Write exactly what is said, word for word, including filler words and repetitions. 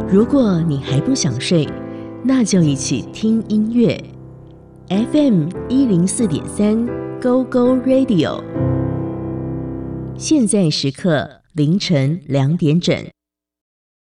如果你还不想睡，那就一起听音乐。F M 一零四点三 Go Go Radio， 现在时刻凌晨两点整。